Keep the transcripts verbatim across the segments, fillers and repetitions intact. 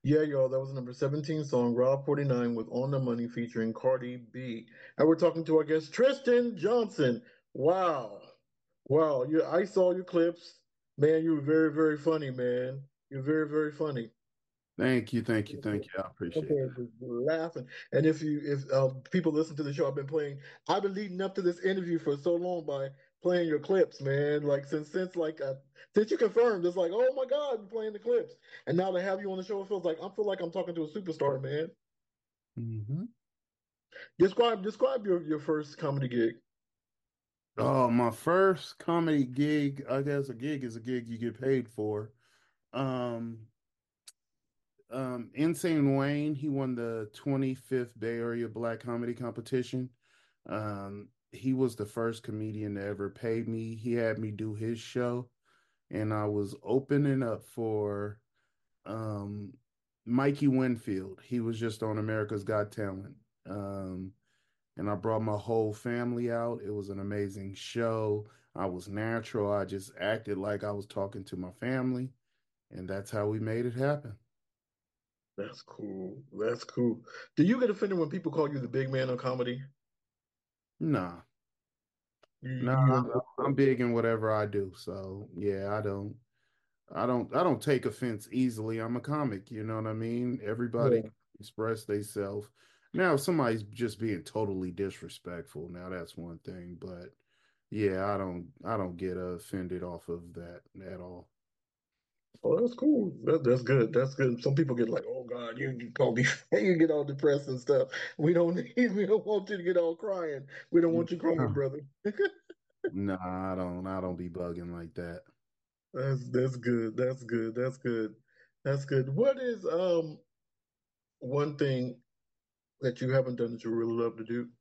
Yeah, y'all, that was the number seventeen song, Rob forty-nine with On the Money featuring Cardi B. And we're talking to our guest, Tristan Johnson. Wow. Wow. You, I saw your clips. Man, you were very, very funny, man. You're very, very funny. Thank you, thank you, thank you. I Up appreciate there that. just laughing. And if you, if uh, people listen to the show, I've been playing, I've been leading up to this interview for so long by playing your clips, man. Like since, since like, uh, since you confirmed, it's like, oh my God, you're playing the clips. And now to have you on the show, it feels like, I feel like I'm talking to a superstar, man. hmm Describe describe your your first comedy gig. Oh, my first comedy gig, I guess a gig is a gig you get paid for. Um, um, Insane Wayne, he won the twenty-fifth Bay Area Black Comedy Competition. Um, he was the first comedian to ever pay me. He had me do his show, and I was opening up for um Mikey Winfield. He was just on America's Got Talent. Um, and I brought my whole family out. It was an amazing show. I was natural. I just acted like I was talking to my family, and that's how we made it happen. That's cool. That's cool. Do you get offended when people call you the big man of comedy? Nah, You nah, you I'm, I'm enjoy big in whatever I do. So yeah, I don't, I don't, I don't take offense easily. I'm a comic. You know what I mean? Everybody yeah. can express themselves. Now, if somebody's just being totally disrespectful, now that's one thing. But yeah, I don't, I don't get offended off of that at all. Oh, that's cool. That, that's good. That's good. Some people get like, oh God, you, you call me you get all depressed and stuff. We don't need we don't want you to get all crying. We don't want you crying, brother. Nah, I don't. I don't be bugging like that. That's that's good. That's good. That's good. That's good. What is um one thing that you haven't done that you really love to do?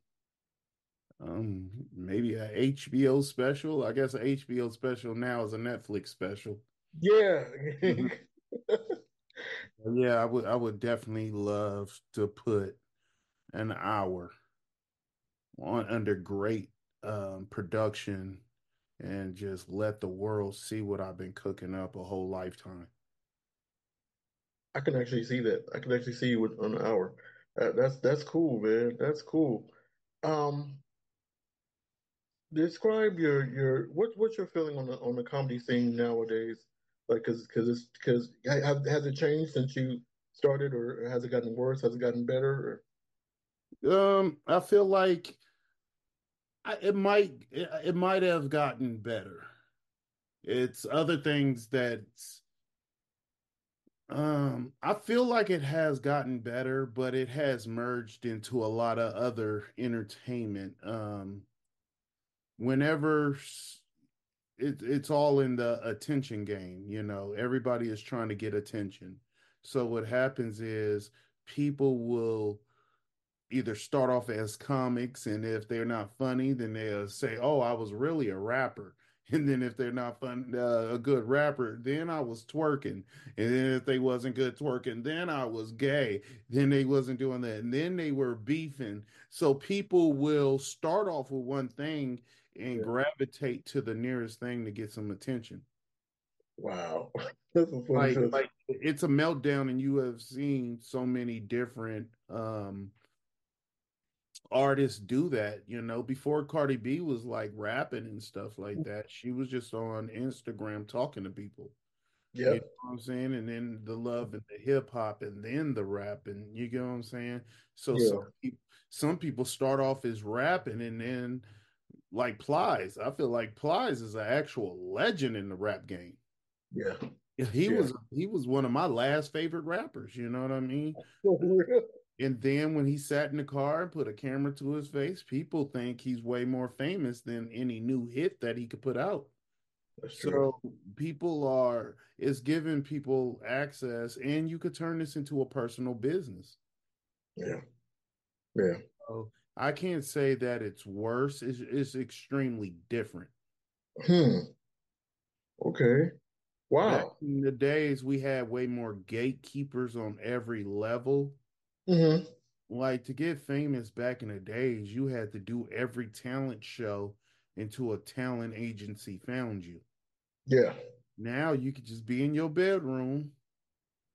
Um, maybe a H B O special. I guess a H B O special now is a Netflix special. Yeah. Mhm. Yeah, I would. I would definitely love to put an hour on under great um, production and just let the world see what I've been cooking up a whole lifetime. I can actually see that. I can actually see you with on an hour. Uh, that's that's cool, man. That's cool. Um, describe your your what what's your feeling on the on the comedy scene nowadays? Like, cause cause it's cause have, has it changed since you started, or has it gotten worse? Has it gotten better? Or, Um, I feel like I, it might. It, it might have gotten better. It's other things that Um, I feel like it has gotten better, but it has merged into a lot of other entertainment. Um, whenever s- it, it's all in the attention game, you know, everybody is trying to get attention. So what happens is people will either start off as comics, and if they're not funny, then they'll say, "Oh, I was really a rapper." And then if they're not fun, uh, a good rapper, then I was twerking. And then if they wasn't good twerking, then I was gay. Then they wasn't doing that. And then they were beefing. So people will start off with one thing and yeah. gravitate to the nearest thing to get some attention. Wow, that's some funny Like, stuff. like it's a meltdown, and you have seen so many different um artists do that, you know. Before Cardi B was like rapping and stuff like that, she was just on Instagram talking to people. You know Yep. what I'm saying? And then the love and the hip hop and then the rap, and you get what I'm saying? So some Yeah. people some people start off as rapping, and then like Plies. I feel like Plies is an actual legend in the rap game. Yeah. He Yeah. was he was one of my last favorite rappers, you know what I mean? For real. And then when he sat in the car and put a camera to his face, people think he's way more famous than any new hit that he could put out. That's true. So people are, it's giving people access, and you could turn this into a personal business. Yeah. Yeah. So I can't say that it's worse. It's, it's extremely different. Hmm. Okay. Back Wow. in the days, we had way more gatekeepers on every level. Hmm. Like to get famous back in the days, you had to do every talent show until a talent agency found you. Yeah. Now you could just be in your bedroom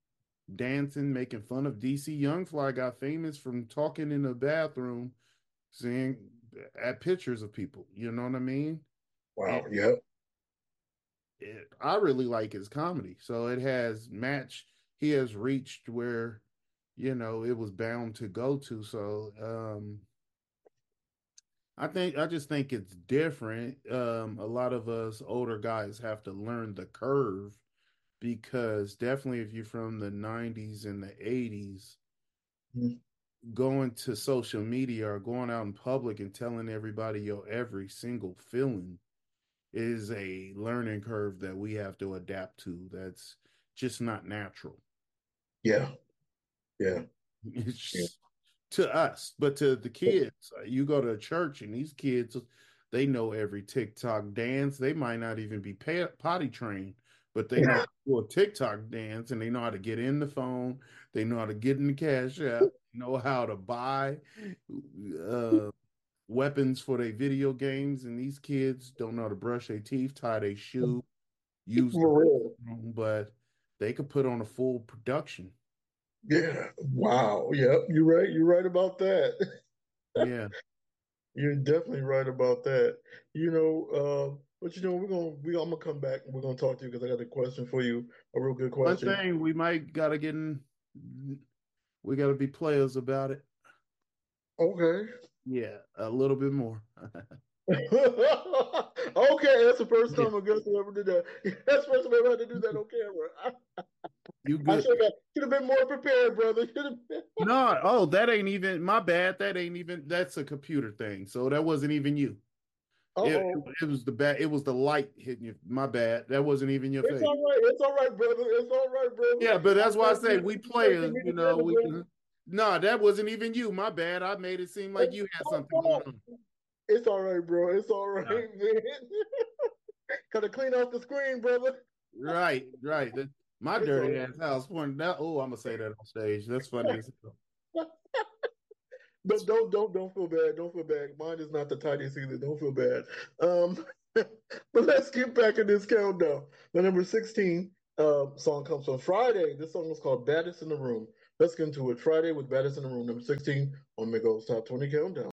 dancing, making fun of D C. Young Fly got famous from talking in the bathroom, seeing at pictures of people. You know what I mean? And Wow. Yep. it, I really like his comedy. So it has matched. He has reached where, you know, it was bound to go to. So um, I think I just think it's different. Um, a lot of us older guys have to learn the curve because definitely if you're from the nineties and the eighties, Mhm. going to social media or going out in public and telling everybody your every single feeling is a learning curve that we have to adapt to. That's just not natural. Yeah. Yeah. It's Yeah. just, to us, but to the kids, uh, you go to a church and these kids, they know every TikTok dance. They might not even be potty trained, but they know how to do a TikTok dance and they know how to get in the phone. They know how to get in the cash app, know how to buy uh, weapons for their video games. And these kids don't know how to brush their teeth, tie their shoe, use the For real. bathroom, but they could put on a full production. Yeah. Wow. Yep. You're right. You're right about that. Yeah. You're definitely right about that. You know, uh, but you know, we're gonna we I'm gonna come back and we're gonna talk to you because I got a question for you, a real good One question. thing we might gotta get in, we gotta be players about it. Okay. Yeah, a little bit more. Okay, that's the first Yeah, time a guest will ever did that. That's the first time I ever had to do that on camera. I, you I good. should have should have been more prepared, brother. Should have been. No, oh, that ain't even my bad. That ain't even that's a computer thing. So that wasn't even you. It, Uh-oh. it was the bad. It was the light hitting you. My bad. That wasn't even your It's face. all right. It's all right, brother. It's all right, brother. Yeah, but I that's why I thank say you we for taking players. me You know, together, we. brother. No, that wasn't even you. My bad. I made it seem like It's you had my something going fault. on. It's all right, bro. It's all right, No. man. Gotta clean off the screen, brother. Right, right. That, my It's dirty all ass house pointing out. Oh, I'm gonna say that on stage. That's funny as hell. right. But don't don't don't feel bad. Don't feel bad. Mine is not the tidiest either. Don't feel bad. Um, but let's get back in this countdown. The number sixteen uh, song comes from Friday. This song is called Baddest in the Room. Let's get into it. Friday with Baddest in the Room, number sixteen on Migos Top twenty Countdown.